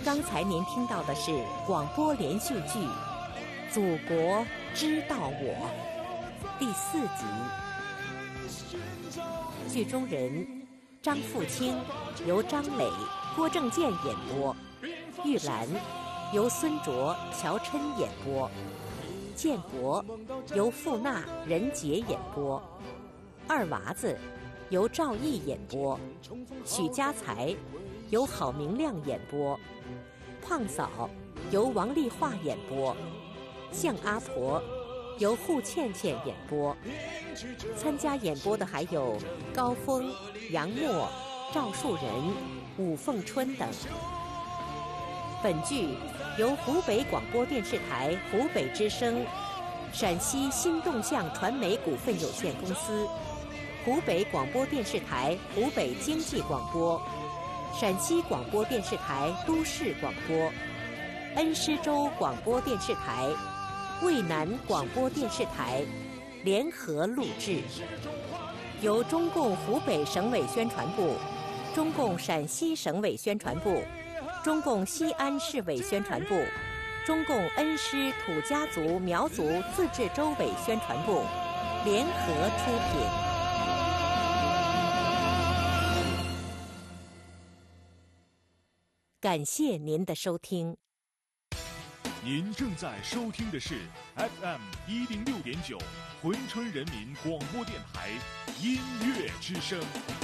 刚才您听到的是广播连续剧《祖国知道我》第4集。剧中人张富清由张磊、郭正健演播，玉兰由孙卓、乔琛演播，建国由傅娜、任杰演播，二娃子由赵毅演播，许家才由郝明亮演播，胖嫂由王丽华演播，向阿婆由户倩倩演播。参加演播的还有高峰、杨默、赵树人、武凤春等。本剧由湖北广播电视台湖北之声、陕西新动向传媒股份有限公司、湖北广播电视台湖北经济广播、陕西广播电视台都市广播、恩施州广播电视台、渭南广播电视台联合录制，由中共湖北省委宣传部、中共陕西省委宣传部、中共西安市委宣传部、中共恩施土家族苗族自治州委宣传部联合出品。感谢您的收听。 您正在收听的是 FM 106.9珲春人民广播电台音乐之声。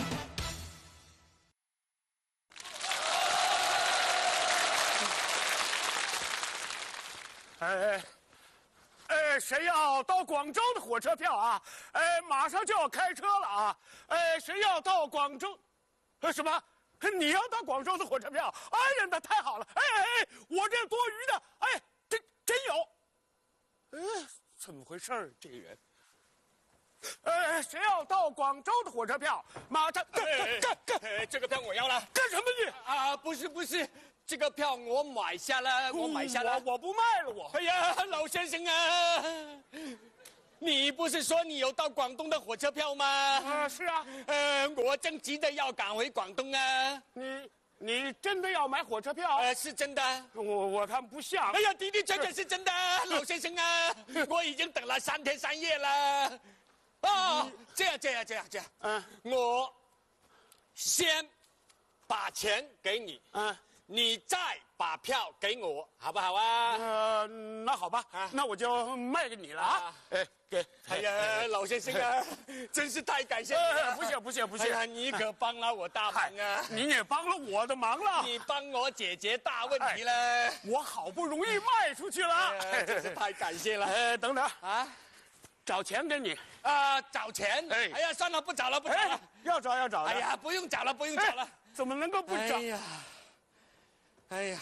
谁要到广州的火车票啊？马上就要开车了啊！谁要到广州？什么？你要到广州的火车票？哎呀，那太好了！我这多余的，真有。怎么回事儿？这个人。谁要到广州的火车票？马上这个票我要了。 干什么你？ 啊，不是，这个票我买下了，我买下了。 我不卖了我。 哎呀，老先生啊，你不是说你有到广东的火车票吗？ 是啊。 我正急着要赶回广东啊。 你真的要买火车票？ 是真的。 我看不像。 哎呀，的确是真的，老先生啊，我已经等了3天3夜了。哦，这样，我先把钱给你，你再把票给我，好不好啊？ 那好吧，那我就卖给你了啊！给。 哎呀，老先生啊，真是太感谢你了！ 不谢。 哎呀，你可帮了我大忙啊！ 你也帮了我的忙了， 你帮我解决大问题了。 我好不容易卖出去了， 真是太感谢了。 等等啊，找钱给你啊，找钱？哎呀，算了，不找了。 要找的。 哎呀，不用找了。 怎么能够不找？ 哎呀，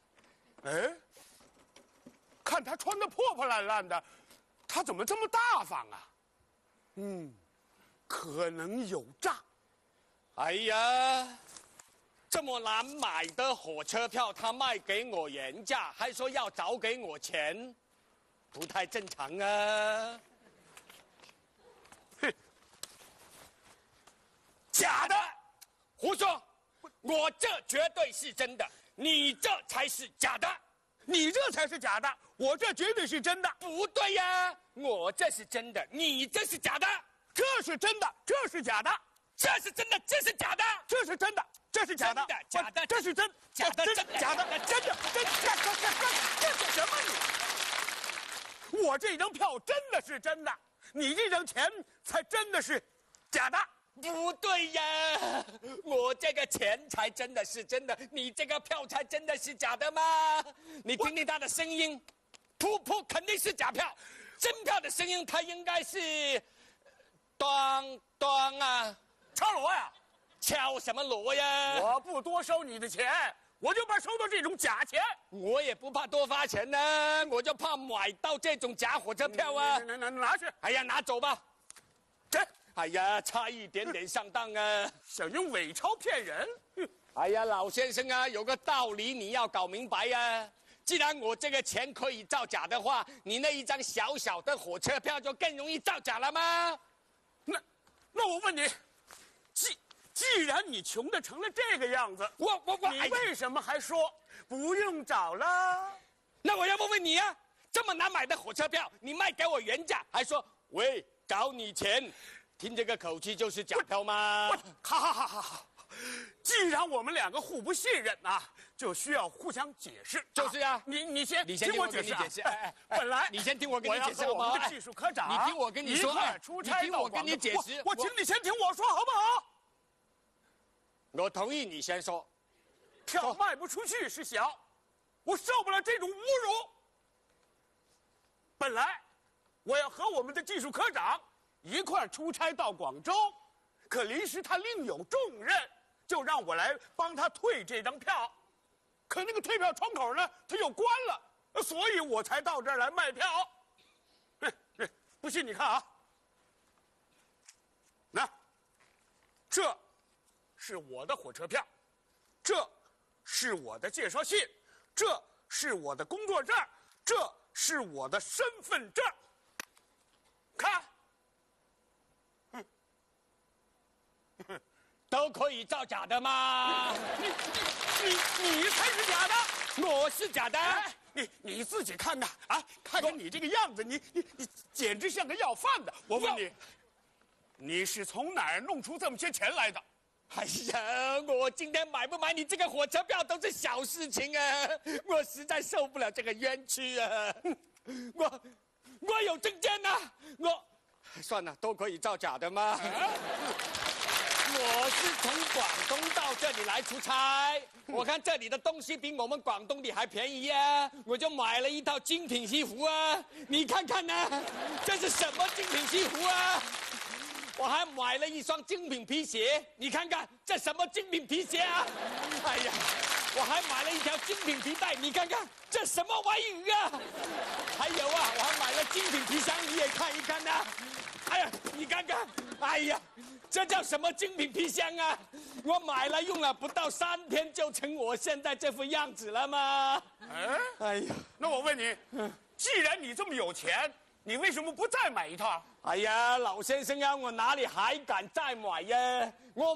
看他穿得破破烂烂的，他怎么这么大方啊？可能有诈。 哎呀，这么难买的火车票，他卖给我原价，还说要找给我钱，不太正常啊！ 哼， 假的，胡说！我这绝对是真的，你这才是假的。 你这才是假的，我这绝对是真的。 不对呀，我这是真的，你这是假的。 这是真的，这是假的。 这是真的，这是假的。 这是真的，这是假的。 假的， 这是真， 假的， 假的，真的，干什么你？我这张票真的是真的，你这张钱才真的是假的。 不对呀，我这个钱才真的是真的，你这个票才真的是假的吗？你听听他的声音，噗，肯定是假票。真票的声音，它应该是当啊， 敲锣呀？ 敲什么锣呀？ 我不多收你的钱，我就怕收到这种假钱。 我也不怕多花钱呢，我就怕买到这种假火车票啊！ 拿去！ 哎呀，拿走吧。 这。 哎呀，差一点点上当啊！ 想用伪钞骗人？ 哎呀，老先生啊，有个道理你要搞明白呀。既然我这个钱可以造假的话，你那一张小小的火车票就更容易造假了吗？ 那我问你，既然你穷的成了这个样子， 你为什么还说不用找了。 那我要问问你啊，这么难买的火车票，你卖给我原价，还说喂找你钱，听这个口气就是假票吗？ 好，既然我们两个互不信任啊，就需要互相解释。 就是啊， 你先听我跟你解释。 本来你先听我跟你解释好吗？我们的技术科长， 你听我跟你说， 你听我跟你解释。 我请你先听我说好不好？ 我同意你先说。 票卖不出去是小，我受不了这种侮辱。本来我要和我们的技术科长一块出差到广州，可临时他另有重任，就让我来帮他退这张票。可那个退票窗口呢，他又关了，所以我才到这儿来卖票。不信你看啊，那这是我的火车票，这是我的介绍信，这是我的工作证，这是我的身份证。看， 都可以造假的吗？ 你才是假的， 我是假的。 哎，你自己看看啊，看看你这个样子，你简直像个要饭的。我问你，你是从哪儿弄出这么些钱来的？ 哎呀，我今天买不买你这个火车票都是小事情啊！我实在受不了这个冤屈啊！我有证件呐、算了，都可以造假的吗？我是从广东到这里来出差，我看这里的东西比我们广东的还便宜啊，我就买了一套精品西服啊！你看看呢、这是什么精品西服啊？我还买了一双精品皮鞋，你看看这什么精品皮鞋啊？哎呀，我还买了一条精品皮带，你看看这什么玩意啊？还有啊，我还买了精品皮箱，你也看一看呐、哎呀，你看看，哎呀，这叫什么精品皮箱啊？我买了用了不到3天就成我现在这副样子了吗？哎呀， 那我问你，既然你这么有钱，你为什么不再买一套？ 哎呀，老先生啊，我哪里还敢再买呀？我